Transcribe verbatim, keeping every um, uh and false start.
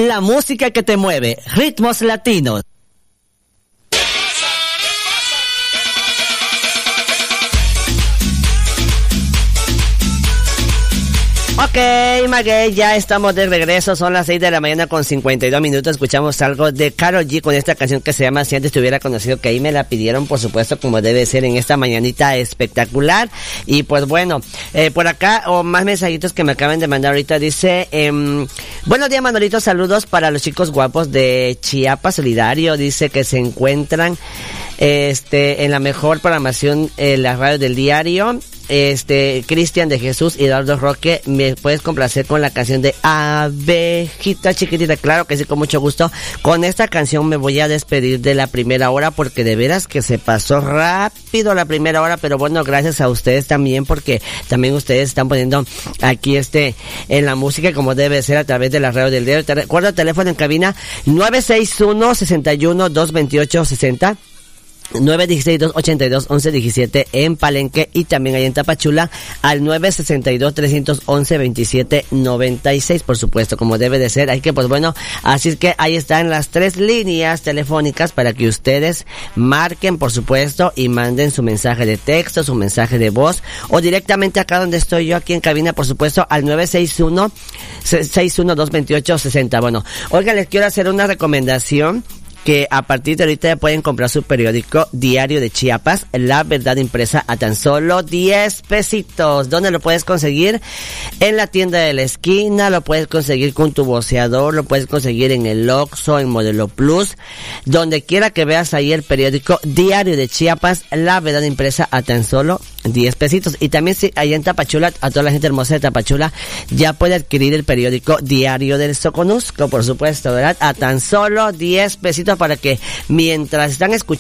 La música que te mueve, ritmos latinos. Ok, Maguey, ya estamos de regreso, son las seis de la mañana con cincuenta y dos minutos, escuchamos algo de Karol G con esta canción que se llama Si Antes Te Hubiera Conocido, que ahí me la pidieron, por supuesto, como debe ser en esta mañanita espectacular. Y pues bueno, eh, por acá, o más mensajitos que me acaban de mandar ahorita, dice, eh, buenos días Manolito, saludos para los chicos guapos de Chiapas Solidario, dice que se encuentran este en la mejor programación en la radio del diario. Este, Cristian de Jesús y Eduardo Roque, me puedes complacer con la canción de Abejita Chiquitita. Claro que sí, con mucho gusto. Con esta canción me voy a despedir de la primera hora, porque de veras que se pasó rápido la primera hora, pero bueno, gracias a ustedes también, porque también ustedes están poniendo aquí este, en la música como debe ser a través de la radio del diario. Te recuerdo el teléfono en cabina nueve seis uno, seis uno, dos dos ocho, seis cero. nueve uno seis, dos ocho dos, once diecisiete en Palenque, y también ahí en Tapachula al nueve seis dos, tres once, veintisiete noventa y seis, por supuesto, como debe de ser. Hay que, pues bueno, así es que ahí están las tres líneas telefónicas para que ustedes marquen, por supuesto, y manden su mensaje de texto, su mensaje de voz, o directamente acá donde estoy yo, aquí en cabina, por supuesto, al nueve seis uno, seis uno dos, veintiocho sesenta. Bueno, oiga, les quiero hacer una recomendación, que a partir de ahorita ya pueden comprar su periódico Diario de Chiapas, La Verdad Impresa, a tan solo diez pesitos. ¿Dónde lo puedes conseguir? En la tienda de la esquina, lo puedes conseguir con tu voceador, lo puedes conseguir en el Oxxo, en Modelo Plus, donde quiera que veas ahí el periódico Diario de Chiapas, La Verdad Impresa, a tan solo diez pesitos. Y también si allá en Tapachula, a toda la gente hermosa de Tapachula, ya puede adquirir el periódico Diario del Soconusco, por supuesto, ¿verdad? A tan solo diez pesitos, para que mientras están escuchando